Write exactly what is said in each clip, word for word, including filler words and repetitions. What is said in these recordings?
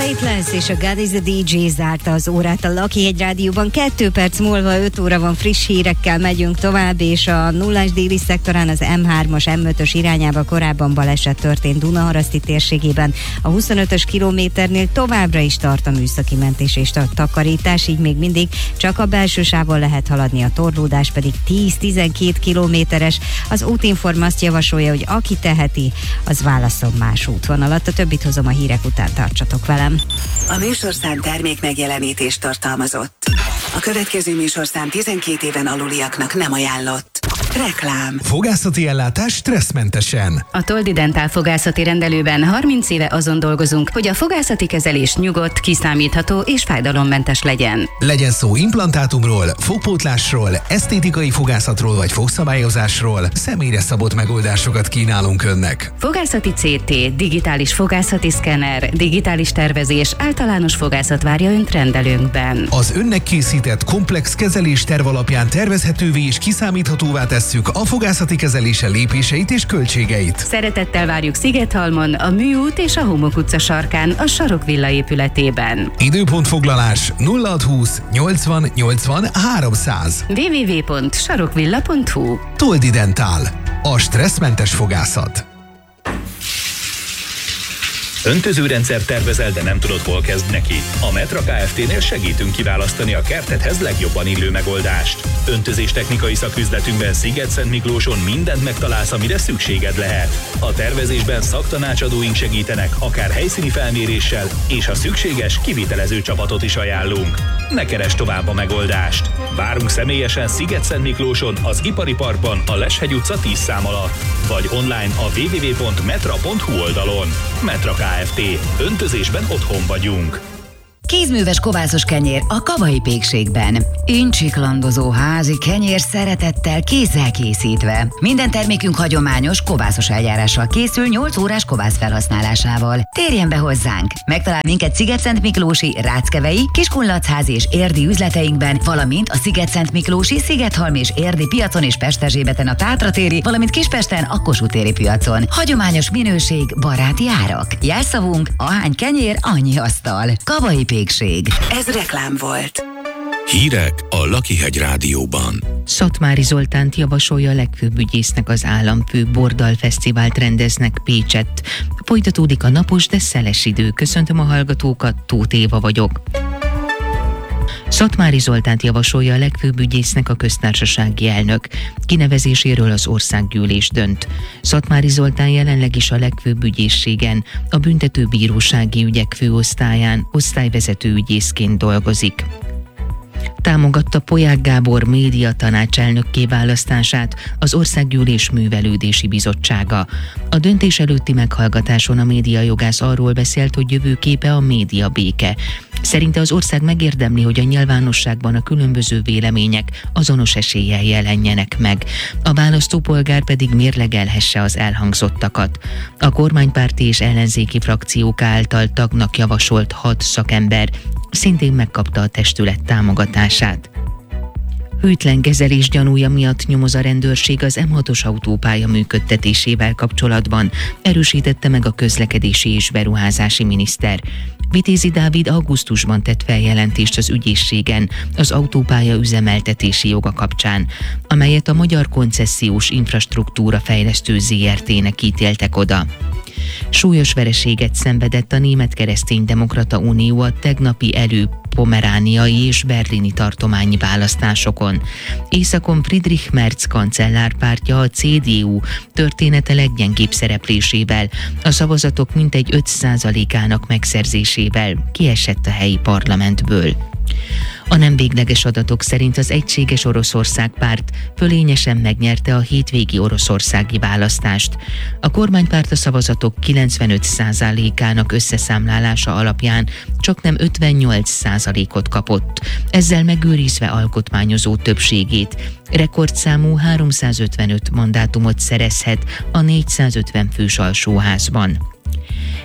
Weightless és a God is a dé dzsé zárta az órát a Lucky Hegy Rádióban. Kettő perc múlva öt óra van, friss hírekkel megyünk tovább, és a nullás déli szektorán az em hármas, em ötös irányába korábban baleset történt Dunaharaszti térségében. A huszonötös kilométernél továbbra is tart a műszaki mentés és a takarítás, így még mindig csak a belső sávon lehet haladni, a torlódás pedig tíz-tizenkét kilométeres. Az Útinform azt javasolja, hogy aki teheti, az válasszon más útvonalat. A többit hozom a hírek után, tartsatok velem. A műsorszám termék megjelenítést tartalmazott. A következő műsorszám tizenkét éven aluliaknak nem ajánlott. Reklám. Fogászati ellátás stresszmentesen. A Toldi Dentál fogászati rendelőben harminc éve azon dolgozunk, hogy a fogászati kezelés nyugodt, kiszámítható és fájdalommentes legyen. Legyen szó implantátumról, fogpótlásról, esztétikai fogászatról vagy fogszabályozásról, személyre szabott megoldásokat kínálunk önnek. Fogászati cé té, digitális fogászati szkenner, digitális tervezés, általános fogászat várja önt rendelőnkben. Az önnek készített komplex kezelés terv alapján tervezhetővé és kiszámíthatóvá tesszük a fogászati kezelése lépéseit és költségeit. Szeretettel várjuk Szigethalmon, a Műút és a Homok utca sarkán, a Sarokvilla épületében. Időpontfoglalás nulla hatszázhúsz nyolcvan nyolcvan háromszáz. double-u double-u double-u pont sarokvilla pont hu. Toldi Dentál. A stresszmentes fogászat. Öntözőrendszer tervezel, de nem tudod, hol kezd neki? A Metra Kft-nél segítünk kiválasztani a kertedhez legjobban illő megoldást. Öntözés technikai szaküzletünkben Sziget-Szent Miklóson mindent megtalálsz, amire szükséged lehet. A tervezésben szaktanácsadóink segítenek, akár helyszíni felméréssel, és ha szükséges, kivitelező csapatot is ajánlunk. Ne keresd tovább a megoldást! Várunk személyesen Sziget-Szent Miklóson, az Ipari Parkban, a Leshegy utca tíz szám alatt, vagy online a double-u double-u double-u pont metra pont hu oldalon. Metra Kft. Öntözésben otthon vagyunk. Kézműves kovászos kenyér a Kavai Pékségben. Incsiklandozó házi kenyér szeretettel, kézzel készítve. Minden termékünk hagyományos kovászos eljárással készül nyolc órás kovász felhasználásával. Térjen be hozzánk! Megtalál minket Sziget-Szent Miklósi, Ráckevei, Kiskunlachházi és Érdi üzleteinkben, valamint a Sziget-Szent Miklósi, Szigethalmi és Érdi piacon és Pesterzsébeten a Tátratéri, valamint Kispesten a Kossuth téri piacon. Hagyományos minőség, baráti árak. Jelszavunk: ahány kenyér, annyi asztal. Kavai Pékség. Ez reklám volt. Hírek a Lucky Hegy Rádióban. Szatmári Zoltánt javasolja a legfőbb ügyésznek az államfő. Bordal fesztivált rendeznek Pécsett. Folytatódik a napos, de szeles idő. Köszöntöm a hallgatókat, Tóth Éva vagyok. Szatmári Zoltánt javasolja a legfőbb ügyésznek a köztársasági elnök. Kinevezéséről az országgyűlés dönt. Szatmári Zoltán jelenleg is a legfőbb ügyészségen, a büntetőbírósági ügyek főosztályán osztályvezető ügyészként dolgozik. Támogatta Polyák Gábor média tanácselnökké választását az Országgyűlés Művelődési Bizottsága. A döntés előtti meghallgatáson a médiajogász arról beszélt, hogy jövőképe a média béke. Szerinte az ország megérdemli, hogy a nyilvánosságban a különböző vélemények azonos eséllyel jelenjenek meg. A választópolgár pedig mérlegelhesse az elhangzottakat. A kormánypárti és ellenzéki frakciók által tagnak javasolt hat szakember szintén megkapta a testület támogatását. Hűtlen kezelés gyanúja miatt nyomoz a rendőrség az em hatos autópálya működtetésével kapcsolatban, erősítette meg a közlekedési és beruházási miniszter. Vitézi Dávid augusztusban tett feljelentést az ügyészségen az autópálya üzemeltetési joga kapcsán, amelyet a Magyar Koncesziós Infrastruktúra Fejlesztő zé er té-nek ítéltek oda. Súlyos vereséget szenvedett a Német Kereszténydemokrata Unió a tegnapi elő pomerániai és berlini tartományi választásokon. Északon Friedrich Merz kancellárpártja, a cé dé u története leggyengébb szereplésével, a szavazatok mintegy öt százalékának megszerzésével kiesett a helyi parlamentből. A nem végleges adatok szerint az Egységes Oroszország párt fölényesen megnyerte a hétvégi oroszországi választást. A kormánypárt a szavazatok kilencvenöt százalékának összeszámlálása alapján csaknem ötvennyolc százalékot kapott, ezzel megőrizve alkotmányozó többségét. Rekordszámú háromszázötvenöt mandátumot szerezhet a négyszázötven fős alsóházban.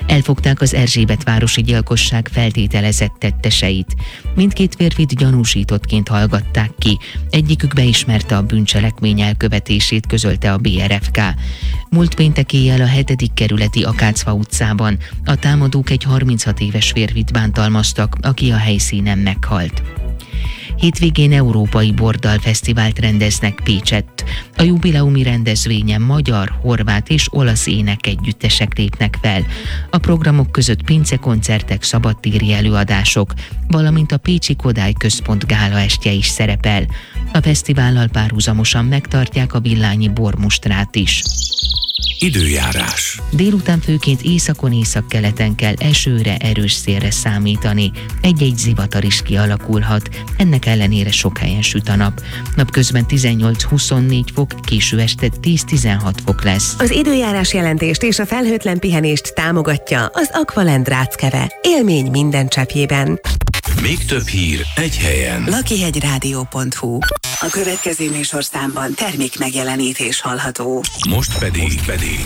Elfogták az Erzsébetvárosi gyilkosság feltételezett tetteseit. Mindkét férfit gyanúsítottként hallgatták ki. Egyikük beismerte a bűncselekmény elkövetését, közölte a bé er ef ká. Múlt péntek éjjel a hetedik kerületi Akácfa utcában a támadók egy harminchat éves férfit bántalmaztak, aki a helyszínen meghalt. Hétvégén Európai Bordal Fesztivált rendeznek Pécsett. A jubileumi rendezvényen magyar, horvát és olasz énekegyüttesek lépnek fel. A programok között pincekoncertek, szabadtéri előadások, valamint a Pécsi Kodály Központ gálaestje is szerepel. A fesztivállal párhuzamosan megtartják a villányi bormustrát is. Időjárás. Délután főként északon, északkeleten kell esőre, erős szélre számítani. Egy-egy zivatar is kialakulhat, ennek ellenére sok helyen süt a nap. Napközben tizennyolc-huszonnégy fok, késő este tíz-tizenhat fok lesz. Az időjárás jelentést és a felhőtlen pihenést támogatja az Aqualand Ráckeve. Élmény minden cseppjében. Még több hír egy helyen. lakihegyrádió pont hu. A következő műsorszámban termék megjelenítés hallható. Most pedig, Most pedig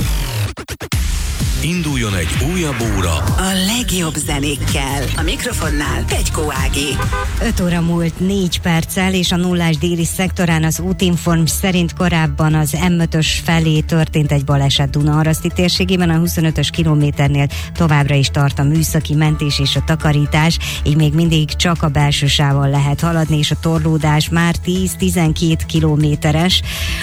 induljon egy újabb óra a legjobb zenékkel. A mikrofonnál Pegykó Ági. öt óra múlt négy perccel, és a nullás déli szektorán az Útinform szerint korábban az em ötös felé történt egy baleset Dunaharaszti térségében, a huszonötös kilométernél továbbra is tart a műszaki mentés és a takarítás, így még mindig csak a belső sávon lehet haladni, és a torlódás már tíz-tizenkét kilométeres.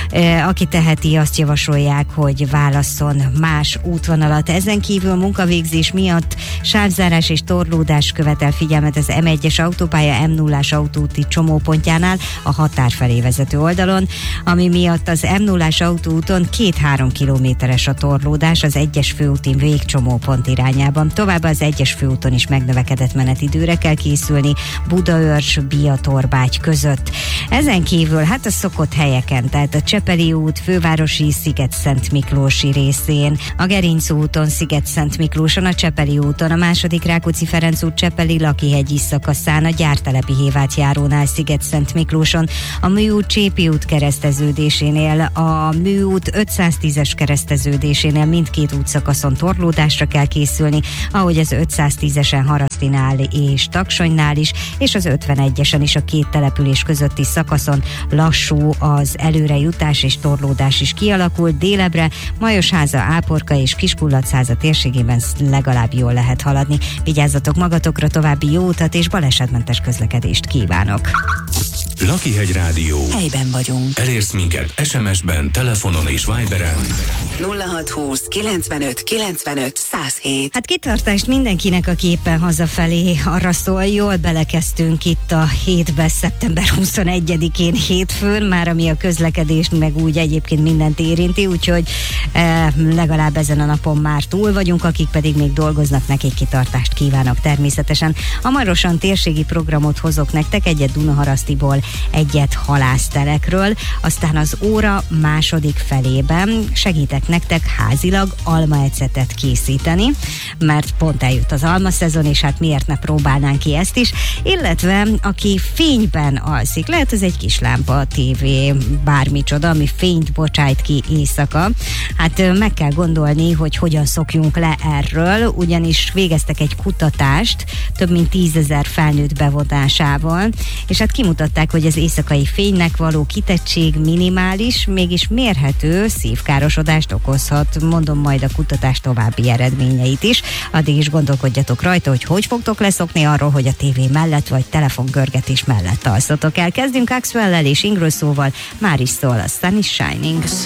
Aki teheti, azt javasolják, hogy válasszon más útvonalat. Ezen kívül munkavégzés miatt sávzárás és torlódás követel figyelmet az em egyes autópálya em nullás autóúti csomópontjánál a határ felé vezető oldalon, ami miatt az em nullás autóúton két-három kilométeres a torlódás az egyes főútin végcsomópont irányában. Továbbá az egyes főúton is megnövekedett menetidőre kell készülni Budaörs, Biatorbágy között. Ezen kívül hát a szokott helyeken, tehát a Csepeli út, Fővárosi, Sziget-Szent Miklósi részén, a Gerinc úton, Sziget-Szent Miklóson, a Csepeli úton, a második Rákóczi-Ferenc út Csepeli Lakihegyi szakaszán, a Gyártelepi Hévát járónál Sziget-Szent Miklóson, a Műút Csépi út kereszteződésénél, a Műút ötszáztízes kereszteződésénél mindkét útszakaszon torlódásra kell készülni, ahogy az ötszáztízesen Harasztinál és Taksonynál is, és az ötvenegyesen is a két település közötti szakaszon lassú az előrejutás és torlódás is kialakult. Délebre Majosháza, Áporka és Kiskullatszáza térségében legalább jól lehet haladni. Vigyázzatok magatokra, további jó utat és balesetmentes közlekedést kívánok! Lakihegy Rádió. Helyben vagyunk. Elérsz minket es em es-ben, telefonon és Viberen. nulla hat húsz kilencvenöt kilencvenöt száz hét. Hát kitartást mindenkinek, aki éppen hazafelé arra szól. Jól belekezdtünk itt a hétbe, szeptember huszonegyedikén hétfőn, már ami a közlekedést, meg úgy egyébként mindent érinti, úgyhogy eh, legalább ezen a napon már túl vagyunk, akik pedig még dolgoznak, nekik kitartást kívánok természetesen. Hamarosan térségi programot hozok nektek, egyet Dunaharasztiból, egyet halásztelekről, aztán az óra második felében segítek nektek házilag almaecetet készíteni, mert pont eljött az almaszezon, és hát miért ne próbálnánk ki ezt is, illetve aki fényben alszik, lehet ez egy kis lámpa, tévé, bármicsoda, ami fényt bocsájt ki éjszaka, hát meg kell gondolni, hogy hogyan szokjunk le erről, ugyanis végeztek egy kutatást több mint tízezer felnőtt bevonásával, és hát kimutatták, hogy az éjszakai fénynek való kitettség minimális, mégis mérhető szívkárosodást okozhat. Mondom majd a kutatás további eredményeit is. Addig is gondolkodjatok rajta, hogy hogy fogtok leszokni arról, hogy a tévé mellett vagy telefongörgetés mellett alszatok el. Kezdünk Axwell-lel és Ingrosso-val, már is szól a Sun is Shining.